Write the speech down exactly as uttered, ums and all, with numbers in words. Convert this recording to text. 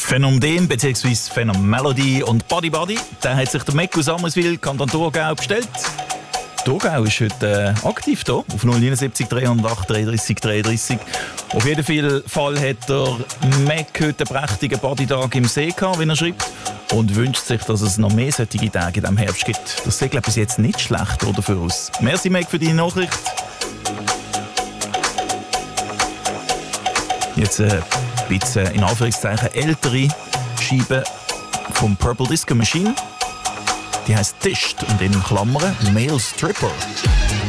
Phänomen bzw. Phänomelody und Body Body, der hat sich der Mac aus Ammerswil, Kanton Thurgau, bestellt. Thurgau ist heute äh, aktiv hier, auf null neun sieben drei null acht dreiunddreißig dreiunddreißig. Auf jeden Fall hat der Mac heute einen prächtigen Bodytag im See gehabt, wie er schreibt, und wünscht sich, dass es noch mehr solche Tage in diesem Herbst gibt. Das sieht, glaube ich, bis jetzt nicht schlecht oder für uns. Merci, Mac, für deine Nachricht. Jetzt äh, ein bisschen, in Anführungszeichen, ältere Scheibe vom Purple Disco Machine. Die heisst Tischt und in Klammern Male Stripper.